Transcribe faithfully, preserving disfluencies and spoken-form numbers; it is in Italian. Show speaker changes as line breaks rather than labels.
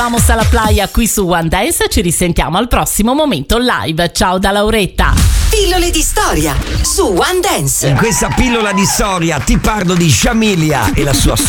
Vamos alla playa qui su One Dance, ci risentiamo al prossimo momento live. Ciao da Lauretta.
Pillole di storia su One Dance.
In questa pillola di storia ti parlo di Jamilia e la sua storia.